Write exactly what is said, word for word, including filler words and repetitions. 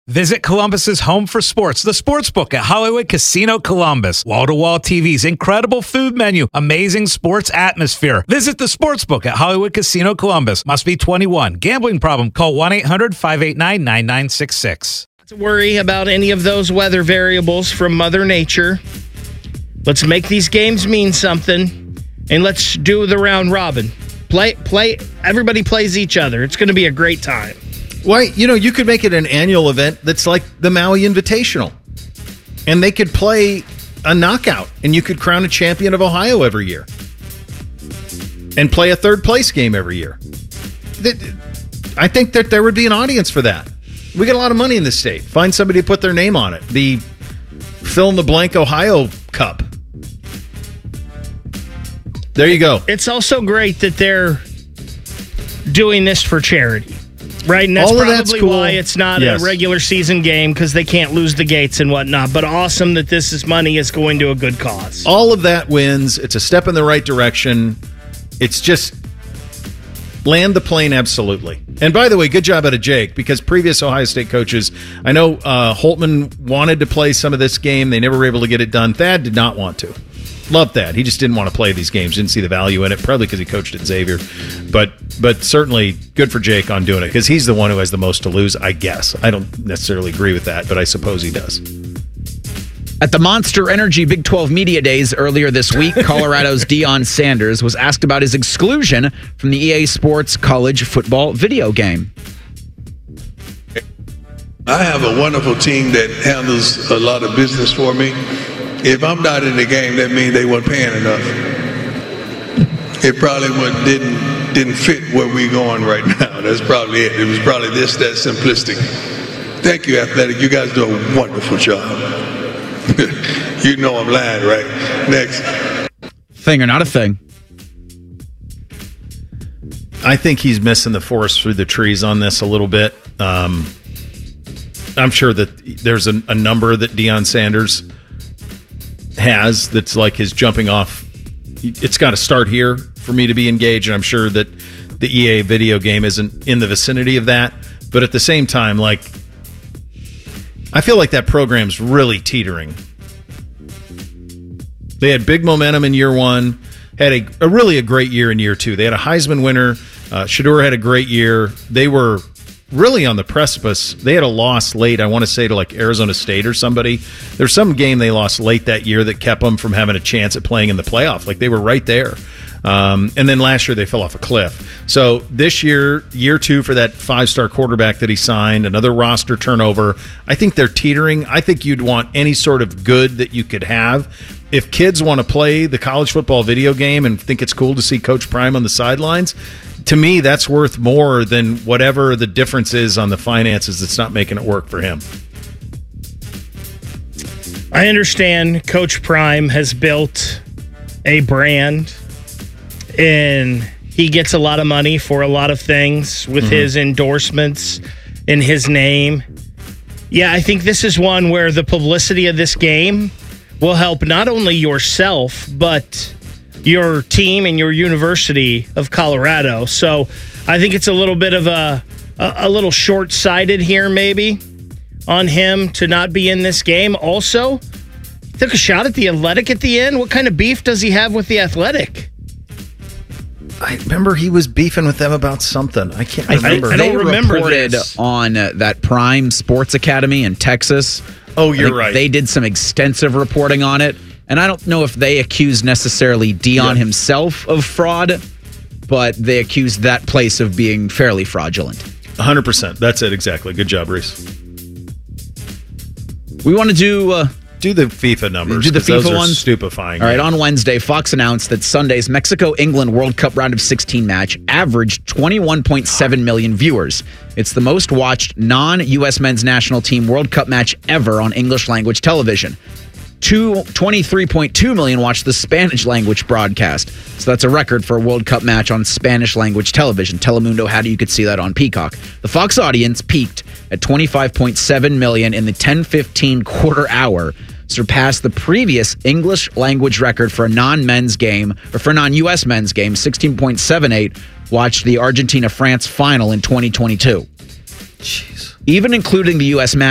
Visit Columbus's home for sports, the Sportsbook at Hollywood Casino Columbus. Wall-to-wall T Vs, incredible food menu, amazing sports atmosphere. Visit the Sportsbook at Hollywood Casino Columbus. Must be twenty-one. Gambling problem? Call one eight hundred five eight nine nine nine six six. Not to worry about any of those weather variables from Mother Nature. Let's make these games mean something, and let's do the round robin. Play, play. Everybody plays each other. It's going to be a great time. Why, you know, you could make it an annual event that's like the Maui Invitational. And they could play a knockout, and you could crown a champion of Ohio every year. And play a third place game every year. I think that there would be an audience for that. We get a lot of money in this state. Find somebody to put their name on it. The fill-in-the-blank Ohio Cup. There you go. It's also great that they're doing this for charity. Right, and that's All of probably that's cool. why it's not Yes. a regular season game, because they can't lose the gates and whatnot. But awesome that this is money is going to a good cause. All of that wins. It's a step in the right direction. It's just land the plane absolutely. And by the way, good job out of Jake, because previous Ohio State coaches, I know uh, Holtman wanted to play some of this game. They never were able to get it done. Thad did not want to. Loved that. He just didn't want to play these games. Didn't see the value in it, probably because he coached at Xavier. But but certainly good for Jake on doing it, because he's the one who has the most to lose, I guess. I don't necessarily agree with that, but I suppose he does. At the Monster Energy Big twelve Media Days earlier this week, Colorado's Deion Sanders was asked about his exclusion from the E A Sports college football video game. I have a wonderful team that handles a lot of business for me. If I'm not in the game, that means they weren't paying enough. It probably went, didn't didn't fit where we're going right now. That's probably it. It was probably this, that simplistic. Thank you, Athletic. You guys do a wonderful job. You know I'm lying, right? Next. Thing or not a thing? I think he's missing the forest through the trees on this a little bit. Um, I'm sure that there's a, a number that Deion Sanders has that's like his jumping off. It's got to start here for me to be engaged, and I'm sure that the E A video game isn't in the vicinity of that. But at the same time, like, I feel like that program's really teetering. They had big momentum in year one, had a, a really a great year in year two. They had a Heisman winner. Uh, Shedeur had a great year. They were really on the precipice. They had a loss late, I want to say, to like Arizona State or somebody. There's some game they lost late that year that kept them from having a chance at playing in the playoff. Like, they were right there. Um, and then last year they fell off a cliff. So this year, year two for that five-star quarterback that he signed, another roster turnover. I think they're teetering. I think you'd want any sort of good that you could have. If kids want to play the college football video game and think it's cool to see Coach Prime on the sidelines, to me, that's worth more than whatever the difference is on the finances that's not making it work for him. I understand Coach Prime has built a brand, and he gets a lot of money for a lot of things with mm-hmm. his endorsements in his name. Yeah, I think this is one where the publicity of this game will help not only yourself, but your team and your University of Colorado. So I think it's a little bit of a, a, a little short-sighted here maybe on him to not be in this game. Also, he took a shot at the Athletic at the end. What kind of beef does he have with the Athletic? I remember he was beefing with them about something. I can't I remember. I, I don't they remember reported this. on uh, that Prime Sports Academy in Texas. Oh, you're right. They did some extensive reporting on it. And I don't know if they accused necessarily Deion yeah. himself of fraud, but they accused that place of being fairly fraudulent. one hundred percent. That's it, exactly. Good job, Reese. We want to do... Uh, do the FIFA numbers. Do the FIFA those are ones? Stupefying. All right, on Wednesday, Fox announced that Sunday's Mexico-England World Cup round of sixteen match averaged twenty-one point seven million viewers. It's the most watched non-U S men's national team World Cup match ever on English-language television. twenty-three point two million watched the Spanish-language broadcast. So that's a record for a World Cup match on Spanish-language television. Telemundo had it. You could see that on Peacock. The Fox audience peaked at twenty-five point seven million in the ten fifteen quarter hour, surpassed the previous English-language record for a non-men's game, or for a non-U S men's game. sixteen point seven eight watched the Argentina-France final in twenty twenty-two. Jeez. Even including the U S match